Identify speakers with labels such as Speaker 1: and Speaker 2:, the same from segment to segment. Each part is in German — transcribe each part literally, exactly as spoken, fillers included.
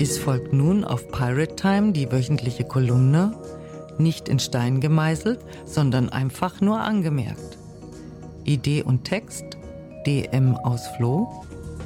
Speaker 1: Dies folgt nun auf Pirate Time die wöchentliche Kolumne, nicht in Stein gemeißelt, sondern einfach nur angemerkt. Idee und Text D M aus Floh.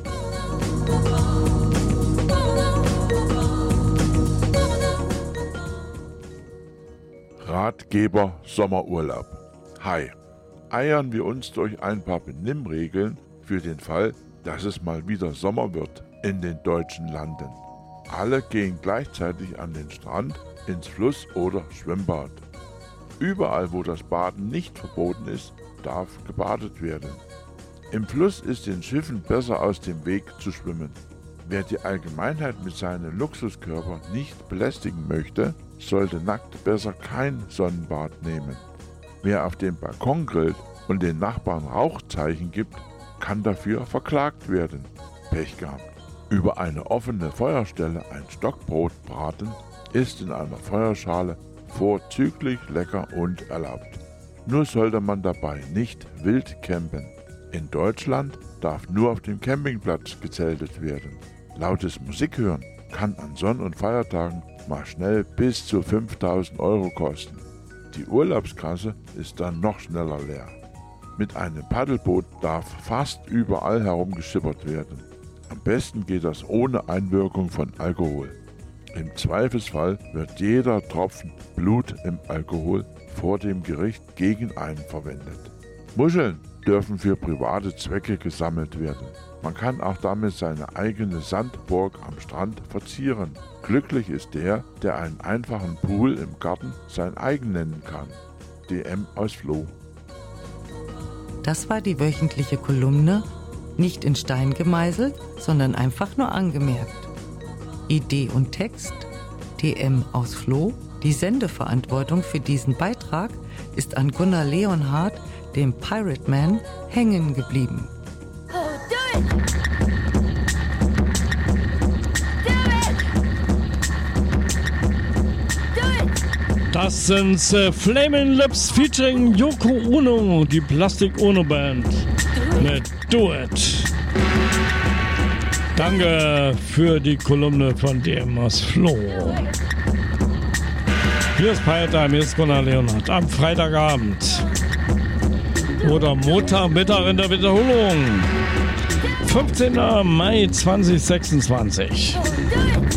Speaker 2: Ratgeber Sommerurlaub. Hi, eiern wir uns durch ein paar Benimmregeln für den Fall, dass es mal wieder Sommer wird in den deutschen Landen. Alle gehen gleichzeitig an den Strand, ins Fluss oder Schwimmbad. Überall, wo das Baden nicht verboten ist, darf gebadet werden. Im Fluss ist den Schiffen besser aus dem Weg zu schwimmen. Wer die Allgemeinheit mit seinem Luxuskörper nicht belästigen möchte, sollte nackt besser kein Sonnenbad nehmen. Wer auf dem Balkon grillt und den Nachbarn Rauchzeichen gibt, kann dafür verklagt werden. Pech gehabt. Über eine offene Feuerstelle ein Stockbrot braten ist in einer Feuerschale vorzüglich lecker und erlaubt. Nur sollte man dabei nicht wild campen. In Deutschland darf nur auf dem Campingplatz gezeltet werden. Lautes Musik hören kann an Sonn- und Feiertagen mal schnell bis zu fünftausend Euro kosten. Die Urlaubskasse ist dann noch schneller leer. Mit einem Paddelboot darf fast überall herumgeschippert werden. Am besten geht das ohne Einwirkung von Alkohol. Im Zweifelsfall wird jeder Tropfen Blut im Alkohol vor dem Gericht gegen einen verwendet. Muscheln dürfen für private Zwecke gesammelt werden. Man kann auch damit seine eigene Sandburg am Strand verzieren. Glücklich ist der, der einen einfachen Pool im Garten sein eigen nennen kann. D M aus Floh.
Speaker 1: Das war die wöchentliche Kolumne, nicht in Stein gemeißelt, sondern einfach nur angemerkt. Idee und Text D M aus Floh. Die Sendeverantwortung für diesen Beitrag ist an Gunnar Leonhardt, dem Pirate Man, hängen geblieben.
Speaker 3: Das sind äh, Flaming Lips featuring Yoko Ono, die Plastic Ono Band mit Do It. Danke für die Kolumne von D M aus Floh. Hier ist Pirate Time, hier ist Gunnar Leonhardt am Freitagabend. Oder Montagmittag in der Wiederholung. fünfzehnten Mai zweitausendsechsundzwanzig.